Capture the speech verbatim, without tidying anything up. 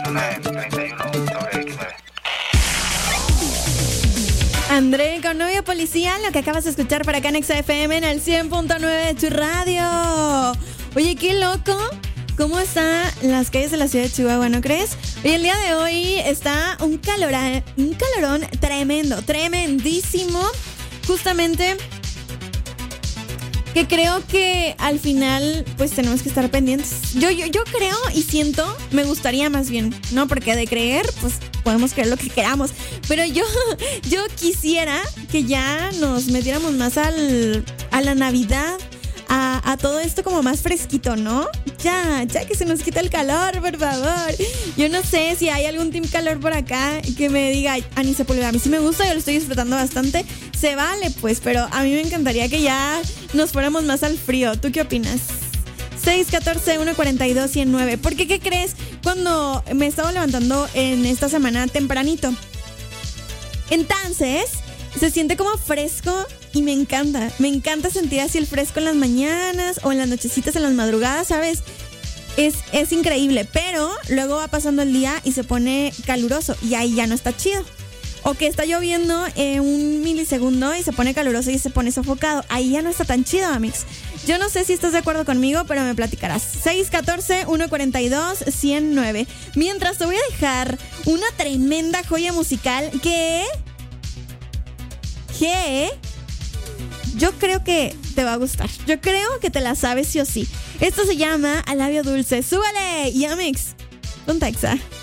una en treinta y uno sobre equis nueve. André con Novio Policía, lo que acabas de escuchar para acá en Exa F M en el cien punto nueve de tu radio. Oye, qué loco cómo están las calles de la ciudad de Chihuahua, ¿no crees? Hoy, el día de hoy, está un calorón, un calorón tremendo, tremendísimo. Justamente que creo que al final pues tenemos que estar pendientes. Yo, yo, yo creo y siento, me gustaría más bien, ¿no? Porque de creer, pues podemos creer lo que queramos. Pero yo, yo quisiera que ya nos metiéramos más al, a la Navidad, a, a todo esto como más fresquito, ¿no? Ya, ya que se nos quita el calor, por favor. Yo no sé si hay algún team calor por acá que me diga, Ani Sepúlveda, a mí sí me gusta, yo lo estoy disfrutando bastante. Se vale, pues, pero a mí me encantaría que ya nos fuéramos más al frío. ¿Tú qué opinas? seis uno cuatro, uno cuatro dos, uno cero nueve. ¿Por qué? ¿Qué crees? Cuando me he estado levantando en esta semana tempranito. Entonces, se siente como fresco y me encanta. Me encanta sentir así el fresco en las mañanas o en las nochecitas, en las madrugadas, ¿sabes? Es, es increíble, pero luego va pasando el día y se pone caluroso y ahí ya no está chido. O que está lloviendo en un milisegundo y se pone caluroso y se pone sofocado. Ahí ya no está tan chido, amigos. Yo no sé si estás de acuerdo conmigo, pero me platicarás. seis uno cuatro, uno cuatro dos, uno cero nueve. Mientras te voy a dejar una tremenda joya musical que... Que... Yo creo que te va a gustar. Yo creo que te la sabes sí o sí. Esto se llama A Labio Dulce. ¡Súbale! Y Amix, con Texa.